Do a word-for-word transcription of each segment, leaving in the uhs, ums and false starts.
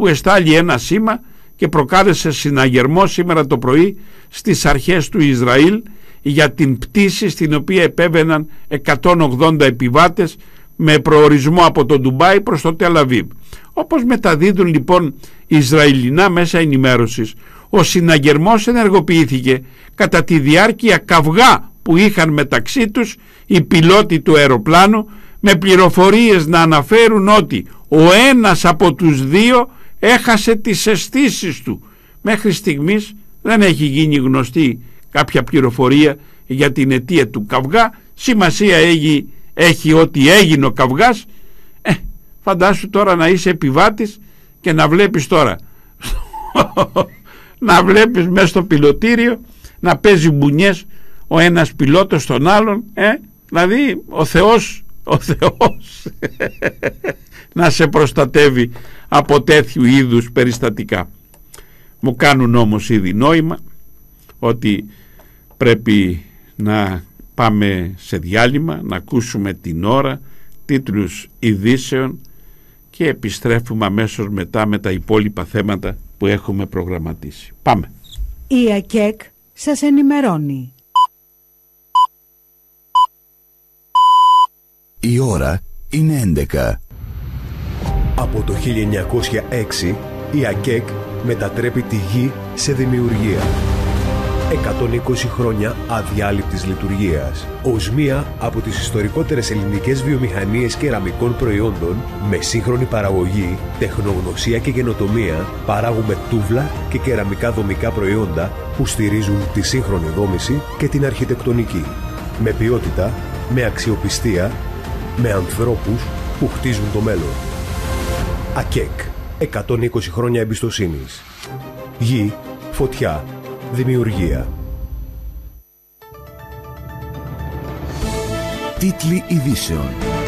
που εστάλει ένα σήμα και προκάλεσε συναγερμό σήμερα το πρωί στις αρχές του Ισραήλ για την πτήση στην οποία επέβαιναν εκατόν ογδόντα επιβάτες με προορισμό από το Ντουμπάι προς το Τελ Αβίβ. Όπως μεταδίδουν λοιπόν Ισραηλινά μέσα ενημέρωσης, ο συναγερμός ενεργοποιήθηκε κατά τη διάρκεια καυγά που είχαν μεταξύ τους οι πιλότοι του αεροπλάνου, με πληροφορίες να αναφέρουν ότι ο ένας από τους δύο έχασε τις αισθήσεις του. Μέχρι στιγμής δεν έχει γίνει γνωστή κάποια πληροφορία για την αιτία του καυγά. Σημασία έχει, έχει ότι έγινε ο καυγάς. ε, Φαντάσου τώρα να είσαι επιβάτης και να βλέπεις τώρα να βλέπεις μέσα στο πιλωτήριο να παίζει μπουνιές ο ένας πιλότος στον άλλον, ε? Δηλαδή ο Θεός ο Θεός να σε προστατεύει από τέτοιου είδους περιστατικά. Μου κάνουν όμως ήδη νόημα ότι πρέπει να πάμε σε διάλειμμα, να ακούσουμε την ώρα, τίτλους ειδήσεων και επιστρέφουμε αμέσως μετά με τα υπόλοιπα θέματα που έχουμε προγραμματίσει. Πάμε. Η ΑΚΕΚ σας ενημερώνει. Η ώρα είναι έντεκα. Από το χίλια εννιακόσια έξι η ΑΚΕΚ μετατρέπει τη γη σε δημιουργία. εκατόν είκοσι χρόνια αδιάλειπτης λειτουργίας. Ως μία από τις ιστορικότερες ελληνικές βιομηχανίες κεραμικών προϊόντων, με σύγχρονη παραγωγή, τεχνογνωσία και καινοτομία, παράγουμε τούβλα και κεραμικά δομικά προϊόντα που στηρίζουν τη σύγχρονη δόμηση και την αρχιτεκτονική. Με ποιότητα, με αξιοπιστία, με ανθρώπους που χτίζουν το μέλλον. ΑΚΕΚ. εκατόν είκοσι χρόνια εμπιστοσύνης. Γη, φωτιά, δημιουργία. Τίτλοι ειδήσεων.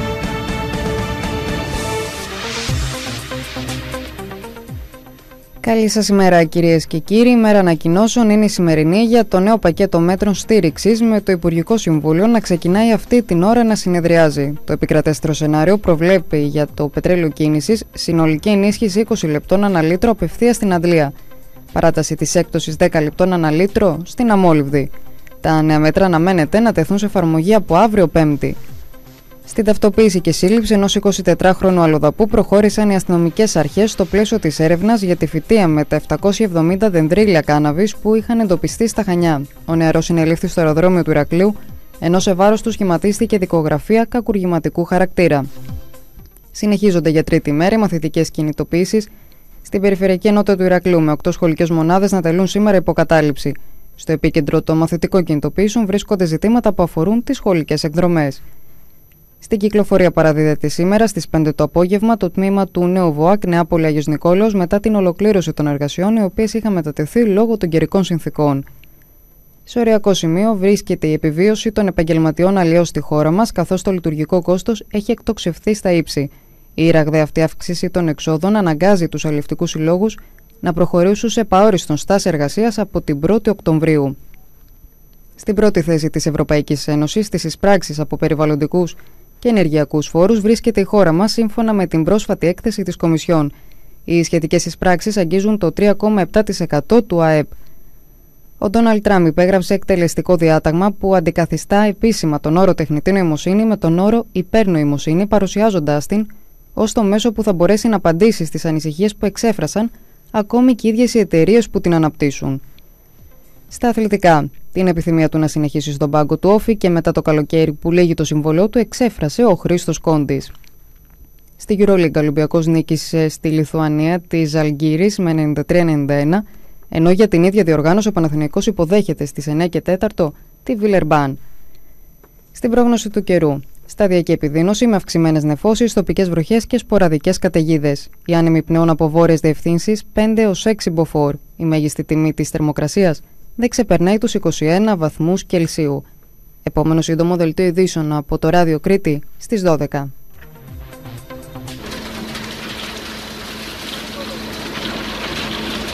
Καλή σας ημέρα κυρίες και κύριοι. Η μέρα ανακοινώσεων είναι η σημερινή για το νέο πακέτο μέτρων στήριξης, με το Υπουργικό Συμβούλιο να ξεκινάει αυτή την ώρα να συνεδριάζει. Το επικρατέστερο σενάριο προβλέπει για το πετρέλαιο κίνησης συνολική ενίσχυση είκοσι λεπτών ανά λίτρο απευθείας στην Αντλία. Παράταση της έκπτωσης δέκα λεπτών ανά λίτρο στην Αμόλυβδη. Τα νέα μέτρα αναμένεται να τεθούν σε εφαρμογή από αύριο Πέμπτη. Στην ταυτοποίηση και σύλληψη ενός εικοσιτετράχρονου αλλοδαπού προχώρησαν οι αστυνομικές αρχές στο πλαίσιο της έρευνας για τη φυτεία με τα επτακόσια εβδομήντα δενδρίλια κάναβης που είχαν εντοπιστεί στα Χανιά. Ο νεαρός συνελήφθη στο αεροδρόμιο του Ηρακλείου, ενώ σε βάρος του σχηματίστηκε δικογραφία κακουργηματικού χαρακτήρα. Συνεχίζονται για τρίτη μέρα οι μαθητικές κινητοποιήσεις στην περιφερειακή ενότητα του Ηρακλείου, με οκτώ σχολικές μονάδες να τελούν σήμερα υποκατάληψη. Στο επίκεντρο των μαθητικών κινητοποιήσεων βρίσκονται ζητήματα που αφορούν τις σχολικές εκδρομές. Στην κυκλοφορία παραδίδεται σήμερα στις πέντε το απόγευμα το τμήμα του Νέου ΒΟΑΚ Νεάπολη Άγιος Νικόλαος μετά την ολοκλήρωση των εργασιών, οι οποίες είχαν μετατεθεί λόγω των καιρικών συνθήκων. Σε οριακό σημείο βρίσκεται η επιβίωση των επαγγελματιών αλλιώς στη χώρα μας, καθώς το λειτουργικό κόστος έχει εκτοξευθεί στα ύψη. Η ραγδαία αυτή αύξηση των εξόδων αναγκάζει τους αλλιευτικούς συλλόγους να προχωρήσουν σε επαόριστον στάση εργασίας από την πρώτη Οκτωβρίου. Στην πρώτη θέση της Ευρωπαϊκής Ένωσης στις εισπράξεις από περιβαλλοντικούς και ενεργειακούς φόρους βρίσκεται η χώρα μας, σύμφωνα με την πρόσφατη έκθεση της Κομισιόν. Οι σχετικές εισπράξεις αγγίζουν το τρία κόμμα επτά τοις εκατό του ΑΕΠ. Ο Ντόναλντ Τραμπ υπέγραψε εκτελεστικό διάταγμα που αντικαθιστά επίσημα τον όρο τεχνητή νοημοσύνη με τον όρο υπερνοημοσύνη, παρουσιάζοντάς την ως το μέσο που θα μπορέσει να απαντήσει στις ανησυχίες που εξέφρασαν ακόμη και οι ίδιες οι εταιρείες που την αναπτύσσουν. Στα αθλητικά, την επιθυμία του να συνεχίσει στον πάγκο του Όφη και μετά το καλοκαίρι που λύγει το συμβόλαιό του εξέφρασε ο Χρήστος Κόντης. Στη EuroLeague, ο Ολυμπιακός νίκησε στη Λιθουανία τη Ζαλγκύρης με ενενήντα τρία ενενήντα ένα, ενώ για την ίδια διοργάνωση ο Παναθηναϊκός υποδέχεται στις εννιά και τέσσερα τη Βιλερμπάν. Στην πρόγνωση του καιρού, σταδιακή επιδείνωση με αυξημένες νεφώσεις, τοπικές βροχές και σποραδικές καταιγίδες. Οι άνεμοι πνέουν από βόρειες διευθύνσεις πέντε έως έξι μποφόρ. Η μέγιστη τιμή της θερμοκρασίας δεν ξεπερνάει τους είκοσι ένα βαθμούς Κελσίου. Επόμενο σύντομο δελτίο ειδήσεων από το Ράδιο Κρήτη στις δώδεκα.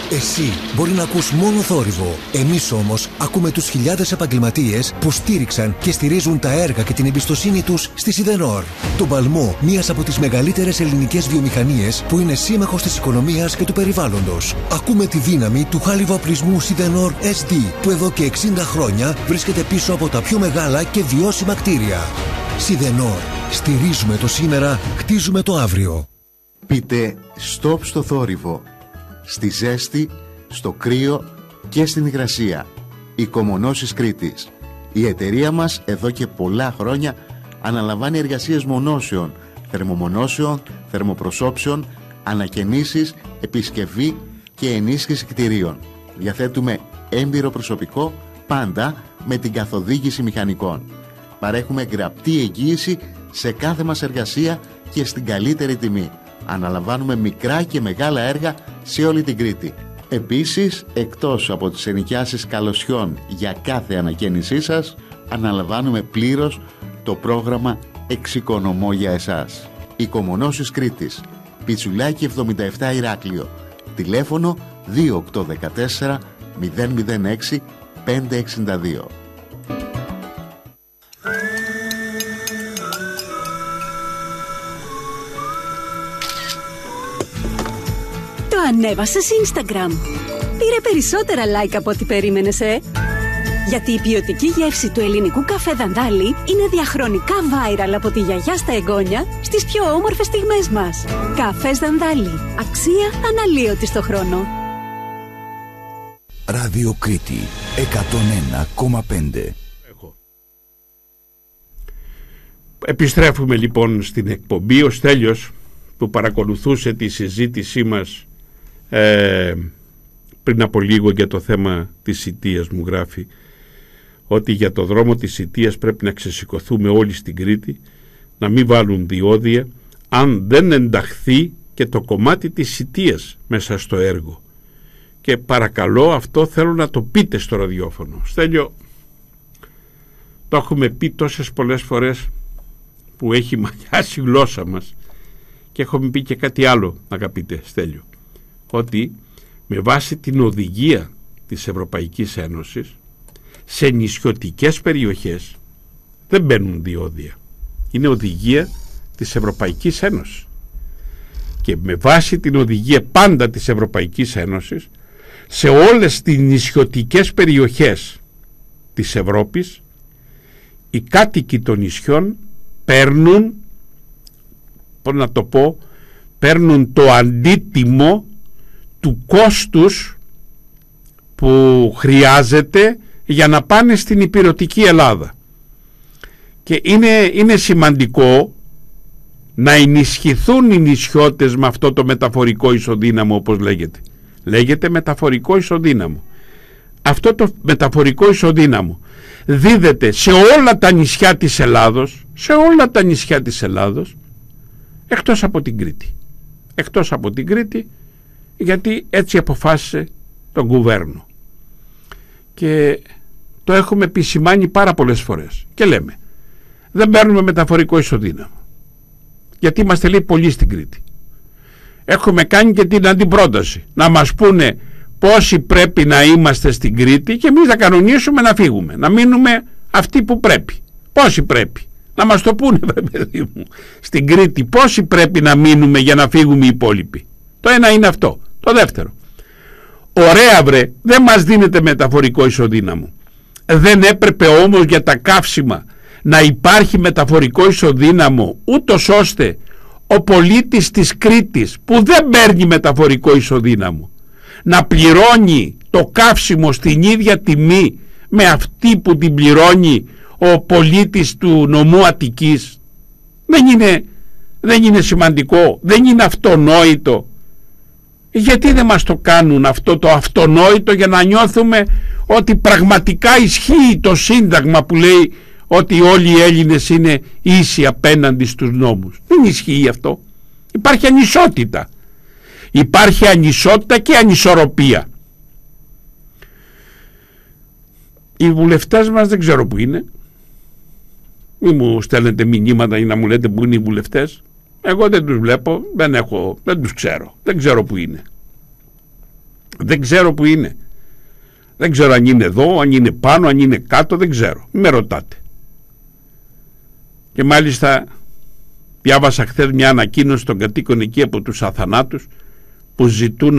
Εσύ μπορεί να ακούς μόνο θόρυβο. Εμείς όμως ακούμε τους χιλιάδες επαγγελματίες που στήριξαν και στηρίζουν τα έργα και την εμπιστοσύνη τους στη Σιδενόρ. Το παλμό μιας από τις μεγαλύτερες ελληνικές βιομηχανίες που είναι σύμμαχος της οικονομίας και του περιβάλλοντος. Ακούμε τη δύναμη του χάλιβα-οπλισμού Σιδενόρ ες ντι που εδώ και εξήντα χρόνια βρίσκεται πίσω από τα πιο μεγάλα και βιώσιμα κτίρια. Σιδενόρ. Στηρίζουμε το σήμερα, χτίζουμε το αύριο. Πείτε stop στο θόρυβο, στη ζέστη, στο κρύο και στην υγρασία. Οικομονώσεις Κρήτης. Η εταιρεία μας εδώ και πολλά χρόνια αναλαμβάνει εργασίες μονώσεων, θερμομονώσεων, θερμοπροσώψεων, ανακαινήσεις, επισκευή και ενίσχυση κτηρίων. Διαθέτουμε έμπειρο προσωπικό, πάντα με την καθοδήγηση μηχανικών. Παρέχουμε γραπτή εγγύηση σε κάθε μας εργασία και στην καλύτερη τιμή. Αναλαμβάνουμε μικρά και μεγάλα έργα σε όλη την Κρήτη. Επίσης, εκτός από τις ενοικιάσεις καλοσιών για κάθε ανακαίνισή σας, αναλαμβάνουμε πλήρως το πρόγραμμα Εξοικονομώ για εσάς. Οικομονώσεις Κρήτης, Πιτσουλάκι εβδομήντα επτά Ηράκλειο. Τηλέφωνο δύο οκτώ ένα τέσσερα μηδέν μηδέν έξι πέντε έξι δύο. Το ανέβασες Instagram. Πήρε περισσότερα like από ό,τι περίμενες, ε? Γιατί η ποιοτική γεύση του ελληνικού καφέ Δανδάλη είναι διαχρονικά viral από τη γιαγιά στα εγγόνια στις πιο όμορφες στιγμές μας. Καφές Δανδάλη. Αξία αναλύωτη στο χρόνο. Ράδιο Κρήτη εκατόν ένα κόμμα πέντε. Επιστρέφουμε λοιπόν στην εκπομπή. Ο Στέλιος που παρακολουθούσε τη συζήτησή μας ε, πριν από λίγο για το θέμα της Σιτίας μου γράφει ότι για το δρόμο της Σιτίας πρέπει να ξεσηκωθούμε όλοι στην Κρήτη, να μην βάλουν διόδια αν δεν ενταχθεί και το κομμάτι της Σιτίας μέσα στο έργο. Και παρακαλώ, αυτό θέλω να το πείτε στο ραδιόφωνο. Στέλιο, το έχουμε πει τόσες πολλές φορές που έχει μαλλιάσει η γλώσσα μας, και έχουμε πει και κάτι άλλο, αγαπητέ Στέλιο, ότι με βάση την οδηγία της Ευρωπαϊκής Ένωσης σε νησιωτικές περιοχές δεν μπαίνουν διόδια. Είναι οδηγία της Ευρωπαϊκής Ένωσης, και με βάση την οδηγία πάντα της Ευρωπαϊκής Ένωσης σε όλες τις νησιωτικές περιοχές της Ευρώπης οι κάτοικοι των νησιών παίρνουν, πώς να το πω, παίρνουν το αντίτιμο του κόστους που χρειάζεται για να πάνε στην υπηρετική Ελλάδα. Και είναι, είναι σημαντικό να ενισχυθούν οι νησιώτες με αυτό το μεταφορικό ισοδύναμο, όπως λέγεται. Λέγεται μεταφορικό ισοδύναμο. Αυτό το μεταφορικό ισοδύναμο δίδεται σε όλα τα νησιά της Ελλάδος, σε όλα τα νησιά της Ελλάδος, εκτός από την Κρήτη. Εκτός από την Κρήτη, γιατί έτσι αποφάσισε τον κουβέρνο. Και το έχουμε επισημάνει πάρα πολλές φορές. Και λέμε, δεν παίρνουμε μεταφορικό ισοδύναμο, γιατί είμαστε, λέει, πολλοί στην Κρήτη. Έχουμε κάνει και την αντιπρόταση, να μας πούνε πόσοι πρέπει να είμαστε στην Κρήτη και εμείς να κανονίσουμε να φύγουμε, να μείνουμε αυτοί που πρέπει. Πόσοι πρέπει, να μας το πούνε, παιδί μου, στην Κρήτη πόσοι πρέπει να μείνουμε για να φύγουμε οι υπόλοιποι. Το ένα είναι αυτό. Το δεύτερο, ωραία βρε, δεν μας δίνεται μεταφορικό ισοδύναμο. Δεν έπρεπε όμως για τα καύσιμα να υπάρχει μεταφορικό ισοδύναμο, ούτως ώστε ο πολίτης της Κρήτης που δεν παίρνει μεταφορικό ισοδύναμο να πληρώνει το καύσιμο στην ίδια τιμή με αυτή που την πληρώνει ο πολίτης του νομού Αττικής. Δεν είναι, δεν είναι σημαντικό, δεν είναι αυτονόητο? Γιατί δεν μας το κάνουν αυτό το αυτονόητο, για να νιώθουμε ότι πραγματικά ισχύει το Σύνταγμα που λέει ότι όλοι οι Έλληνες είναι ίσοι απέναντι στους νόμους? Δεν ισχύει αυτό. Υπάρχει ανισότητα. Υπάρχει ανισότητα και ανισορροπία. Οι βουλευτές μας δεν ξέρω που είναι. Μην μου στέλνετε μηνύματα ή να μου λέτε που είναι οι βουλευτές. Εγώ δεν τους βλέπω, δεν, έχω, δεν τους ξέρω. Δεν ξέρω που είναι. Δεν ξέρω που είναι. Δεν ξέρω αν είναι εδώ, αν είναι πάνω, αν είναι κάτω, δεν ξέρω. Μην με ρωτάτε. Και μάλιστα διάβασα χθες μια ανακοίνωση των κατοίκων εκεί από τους αθανάτους που ζητούν